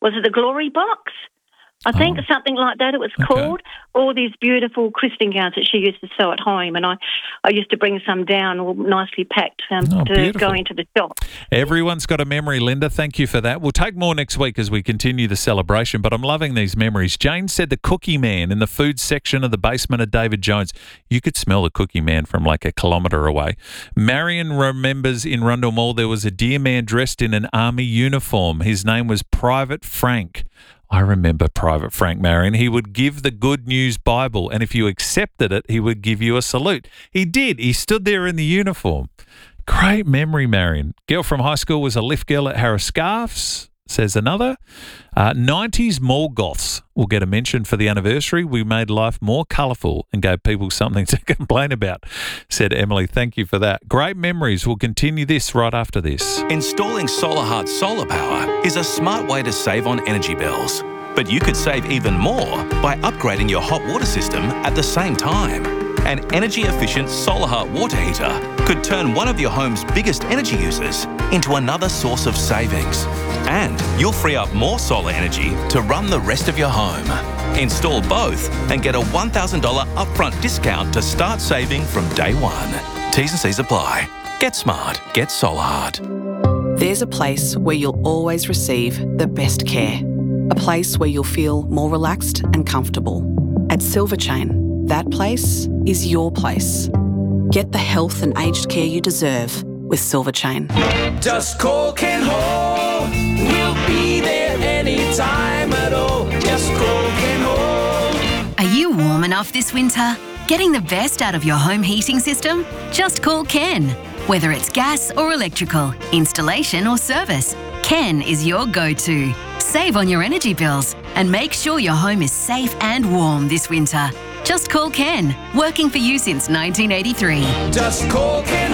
was it the Glory Box? I think something like that it was called. All these beautiful christening gowns that she used to sew at home, and I used to bring some down all nicely packed to beautiful. go into the shop. Everyone's got a memory, Linda. Thank you for that. We'll take more next week as we continue the celebration, but I'm loving these memories. Jane said the Cookie Man in the food section of the basement of David Jones. You could smell the Cookie Man from like a kilometre away. Marion remembers in Rundle Mall there was a dear man dressed in an army uniform. His name was Private Frank. I remember Private Frank, Marion. He would give the Good News Bible, and if you accepted it, he would give you a salute. He did. He stood there in the uniform. Great memory, Marion. Girl from high school was a lift girl at Harris Scarfs, says another. 90s mall goths will get a mention for the anniversary. We made life more colourful and gave people something to complain about, said Emily. Thank you for that. Great memories. We'll continue this right after this. Installing SolarHeart solar power is a smart way to save on energy bills. But you could save even more by upgrading your hot water system at the same time. An energy-efficient SolarHeart water heater could turn one of your home's biggest energy users into another source of savings. And you'll free up more solar energy to run the rest of your home. Install both and get a $1,000 upfront discount to start saving from day one. T's and C's apply. Get smart. Get SolarHeart. There's a place where you'll always receive the best care. A place where you'll feel more relaxed and comfortable. At Silver Chain, that place is your place. Get the health and aged care you deserve with Silver Chain. Just call Ken Hall. We'll be there anytime at all. Just call Ken Hall. Are you warm enough this winter? Getting the best out of your home heating system? Just call Ken. Whether it's gas or electrical, installation or service, Ken is your go-to. Save on your energy bills and make sure your home is safe and warm this winter. Just call Ken, working for you since 1983. Just call Ken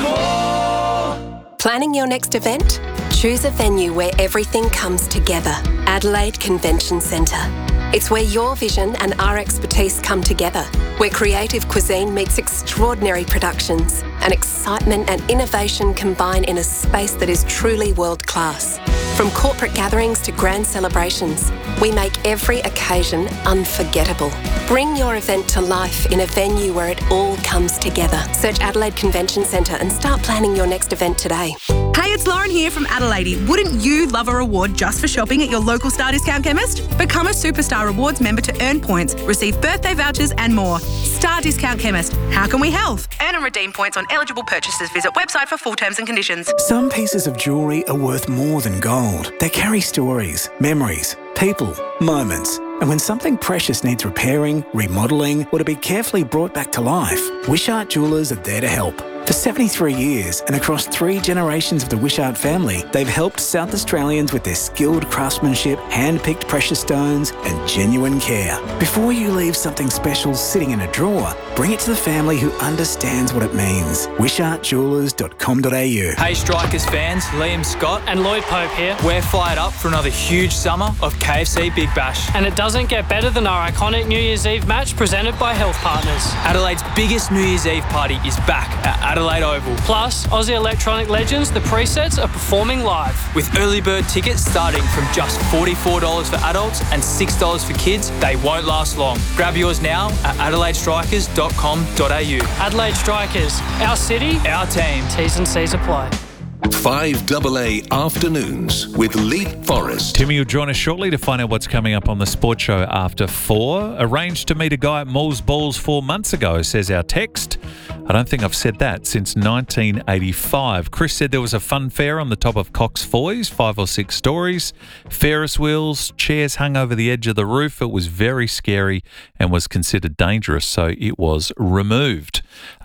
Hall. Planning your next event? Choose a venue where everything comes together. Adelaide Convention Centre. It's where your vision and our expertise come together, where creative cuisine meets extraordinary productions and excitement and innovation combine in a space that is truly world-class. From corporate gatherings to grand celebrations, we make every occasion unforgettable. Bring your event to life in a venue where it all comes together. Search Adelaide Convention Centre and start planning your next event today. Hey, it's Lauren here from Adelaide. Wouldn't you love a reward just for shopping at your local Star Discount chemist? Become a Superstar Rewards member to earn points, receive birthday vouchers and more. Star Discount Chemist. How can we help? Earn and redeem points on eligible purchases. Visit website for full terms and conditions. Some pieces of jewellery are worth more than gold. They carry stories, memories, people, moments. And when something precious needs repairing, remodelling, or to be carefully brought back to life, Wishart Jewellers are there to help. For 73 years and across 3 generations of the Wishart family, they've helped South Australians with their skilled craftsmanship, hand-picked precious stones and genuine care. Before you leave something special sitting in a drawer, bring it to the family who understands what it means. WishartJewellers.com.au. Hey Strikers fans, Liam Scott and Lloyd Pope here. We're fired up for another huge summer of KFC Big Bash. And it doesn't get better than our iconic New Year's Eve match presented by Health Partners. Adelaide's biggest New Year's Eve party is back at Adelaide Oval. Plus, Aussie electronic legends, the Presets, are performing live. With early bird tickets starting from just $44 for adults and $6 for kids, they won't last long. Grab yours now at adelaidestrikers.com.au. Adelaide Strikers, our city, our team. T's and C's apply. 5AA Afternoons with Leap Forest. Timmy will join us shortly to find out what's coming up on the sports show after 4. Arranged to meet a guy at Moles Balls 4 months ago, says our text. I don't think I've said that since 1985. Chris said there was a fun fair on the top of Cox Foy's, 5 or 6 stories. Ferris wheels, chairs hung over the edge of the roof. It was very scary and was considered dangerous, so it was removed.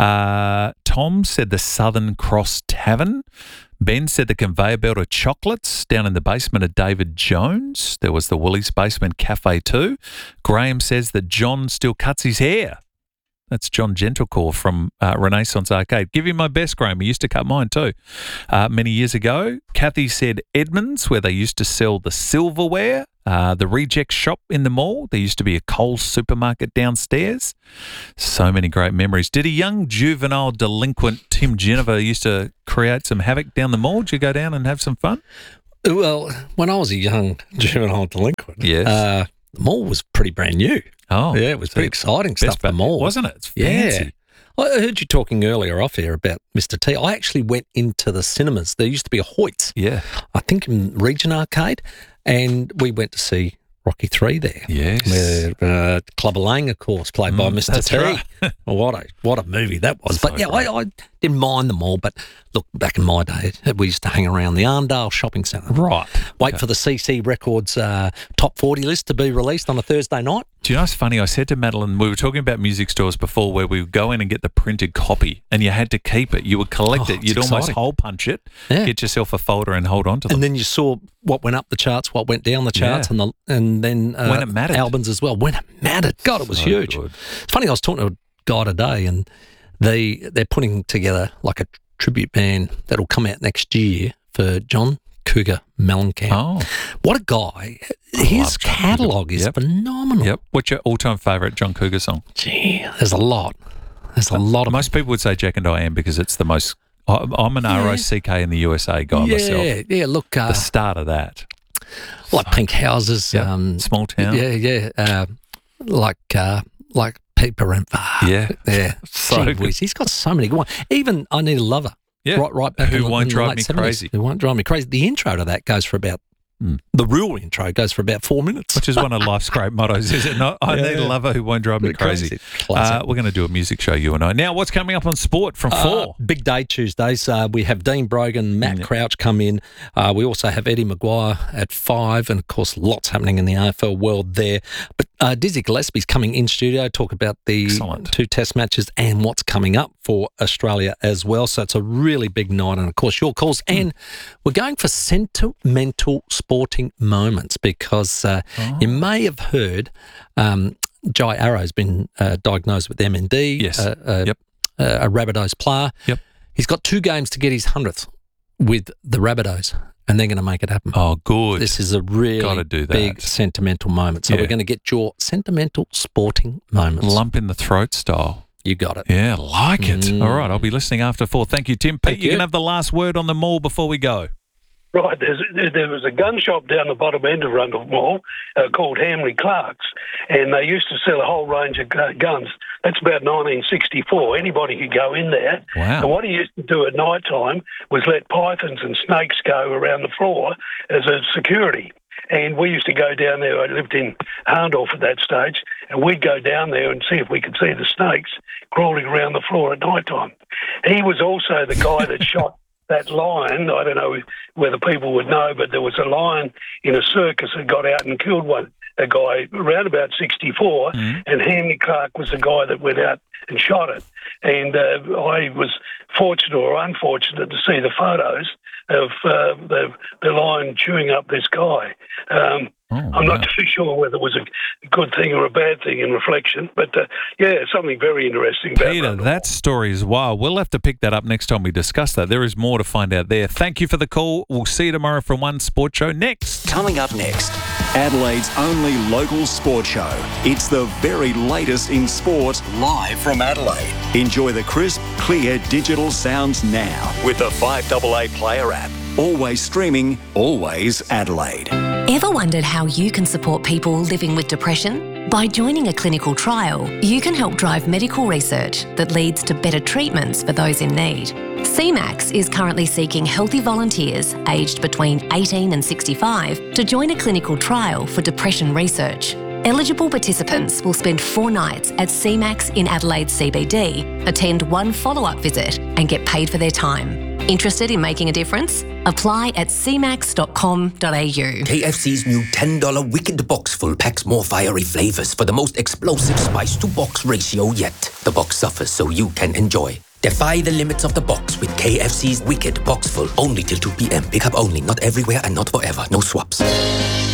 Tom said the Southern Cross Tavern. Ben said the conveyor belt of chocolates down in the basement of David Jones. There was the Woolies Basement Cafe too. Graham says that John still cuts his hair. That's John Gentlecore from Renaissance Arcade. Give him my best, Graham. He used to cut mine too many years ago. Kathy said Edmonds, where they used to sell the silverware. The Reject Shop in the mall. There used to be a Coles supermarket downstairs. So many great memories. Did a young juvenile delinquent, Tim Geneva, used to create some havoc down the mall? Did you go down and have some fun? Well, when I was a young juvenile delinquent, started. Yes. The mall was pretty brand new. Oh. Yeah, it was pretty exciting stuff, the mall. Wasn't it? It's fancy. Yeah. I heard you talking earlier off here about Mr. T. I actually went into the cinemas. There used to be a Hoyts. Yeah. I think in Region Arcade, and we went to see Rocky 3 there. Yes. Where Clubber Lang, of course, played by Mr. T. Right. What a movie that was. So but yeah, I didn't mind them all. But look, back in my day, we used to hang around the Arndale Shopping Centre. Right. Wait for the CC Records top 40 list to be released on a Thursday night. Do you know what's funny? I said to Madeline, we were talking about music stores before where we would go in and get the printed copy and you had to keep it. You would collect it. You'd almost hole punch it, get yourself a folder and hold on to them. And then you saw what went up the charts, what went down the charts, and then when it mattered. albums as well. When it mattered. God, it was huge. Good. It's funny, I was talking to a guy today and they're putting together like a tribute band that'll come out next year for John Cougar Mellencamp. Oh. What a guy. His catalogue is phenomenal. Yep. What's your all-time favourite John Cougar song? Gee, there's a lot. There's a lot of... Most people would say Jack and Diane because it's the most... I'm an ROCK in the USA guy myself. Yeah, look... the start of that. Like Pink Houses. Small Town. Yeah. Like Peter Renfar. Yeah. So good. He's got so many good ones. Even I Need a Lover. Yeah. Right back Who in Won't the Drive late Me 70s. Crazy. Who Won't Drive Me Crazy. The intro to that goes for about... The real intro goes for about 4 minutes. Which is one of life's great mottos, is it not? I need a lover who won't drive me crazy. We're going to do a music show, you and I. Now, what's coming up on sport from 4? Big day Tuesdays. We have Dean Brogan, Matt Crouch come in. We also have Eddie Maguire at 5, and of course, lots happening in the AFL world there. But Dizzy Gillespie's coming in studio, talk about the 2 test matches and what's coming up for Australia as well. So it's a really big night, and of course, your calls. And we're going for sentimental sporting moments because you may have heard Jai Arrow's been diagnosed with MND, a Rabbitohs player. Yep. He's got 2 games to get his 100th with the Rabbitohs, and they're going to make it happen. Oh, good. This is a really big sentimental moment. So we're going to get your sentimental sporting moments. Lump in the throat style. You got it. Yeah, like it. All right, I'll be listening after 4. Thank you, Tim. Pete, you can have the last word on the mall before we go. Right, there was a gun shop down the bottom end of Rundle Mall called Hamley Clark's, and they used to sell a whole range of guns. That's about 1964. Anybody could go in there. Wow. And what he used to do at night time was let pythons and snakes go around the floor as a security. And we used to go down there. I lived in Harndorf at that stage, and we'd go down there and see if we could see the snakes crawling around the floor at night time. He was also the guy that shot that lion. I don't know whether people would know, but there was a lion in a circus that got out and killed a guy around about 64, and Hamley Clark was the guy that went out and shot it. And I was fortunate or unfortunate to see the photos of the lion chewing up this guy. I'm not too sure whether it was a good thing or a bad thing in reflection, but something very interesting about Peter, that story is wild. We'll have to pick that up next time we discuss that. There is more to find out there. Thank you for the call. We'll see you tomorrow from One Sports Show next. Coming up next, Adelaide's only local sports show. It's the very latest in sport, live from Adelaide. Enjoy the crisp, clear digital sounds now with the 5AA Player app. Always streaming, always Adelaide. Ever wondered how you can support people living with depression? By joining a clinical trial, you can help drive medical research that leads to better treatments for those in need. CMAX is currently seeking healthy volunteers aged between 18 and 65 to join a clinical trial for depression research. Eligible participants will spend 4 nights at CMAX in Adelaide CBD, attend 1 follow-up visit and get paid for their time. Interested in making a difference? Apply at cmax.com.au. KFC's new $10 Wicked Box Full packs more fiery flavours for the most explosive spice-to-box ratio yet. The box suffers so you can enjoy. Defy the limits of the box with KFC's Wicked Box Full only till 2 p.m. Pick up only, not everywhere and not forever. No swaps.